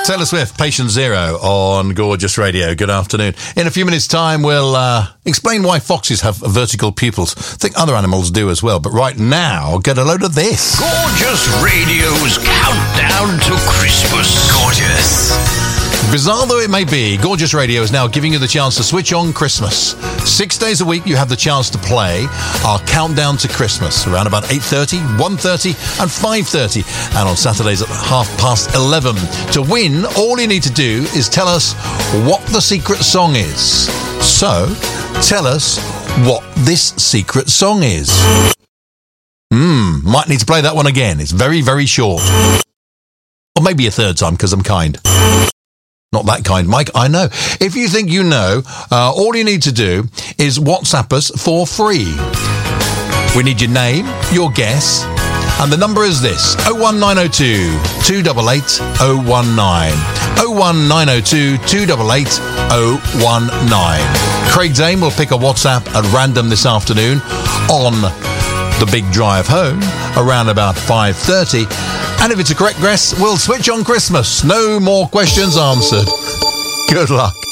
Taylor Swift, Patient Zero on Gorgeous Radio. Good afternoon. In a few minutes' time, we'll explain why foxes have vertical pupils. I think other animals do as well. But right now, get a load of this. Gorgeous Radio's countdown to Christmas. Gorgeous. Bizarre though it may be, Gorgeous Radio is now giving you the chance to switch on Christmas. 6 days a week, you have the chance to play our countdown to Christmas around about 8:30, 1:30 and 5:30. And on Saturdays at 11:30. To win, all you need to do is tell us what the secret song is. So, tell us what this secret song is. Might need to play that one again. It's very, very short. Or maybe a third time because I'm kind. Not that kind, Mike, I know. If you think you know, all you need to do is WhatsApp us for free. We need your name, your guess, and the number is this: 01902 288 019. 01902 288 019. Craig Dane will pick a WhatsApp at random this afternoon on the big drive home around about 5:30. And if it's a correct guess, we'll switch on Christmas. No more questions answered. Good luck.